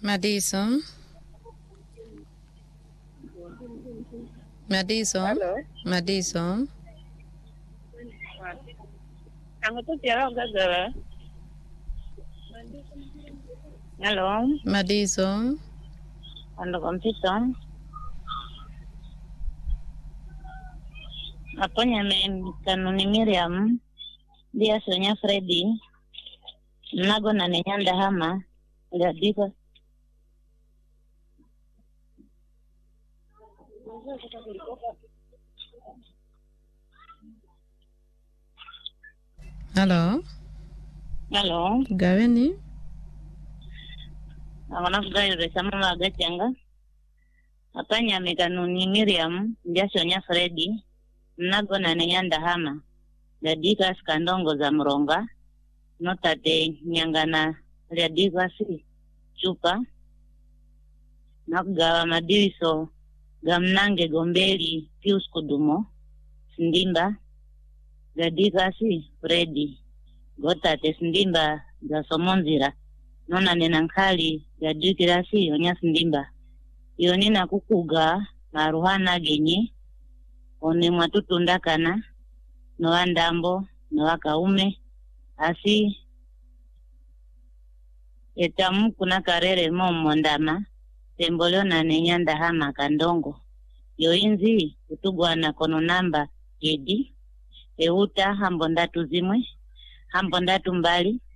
Madison. Hello. Madison. Ang ito tira ang gagara. Hello. Madison. Ano kompito? Ako niya may kanuni Miriam. Dia sonya Freddy. Nago na niya ndahama. Dito. Hello. Hello. Gawini. Ako na gayo sa mga gachanga. Apanya may kanuni Miriam. Dia sonya Freddy. Nago na niya ndahama. Dito skandongo za mronga. Notate nyangana liadiva si chupa nakugawa madiso gamnange gombeli pius kudumo sindimba gadiva si Freddy gotate sindimba za somonzira nona nenankali gadikira si onya sindimba yoni nakukuga maruhana genye one mwatutundakana no andambo no wakaume asi etamu kuna karere momo ndama tembolo na nenyanda hama kandongo yoinzi kutugwana kono namba edi euta hambo ndatu zimwe hambo ndatu mbali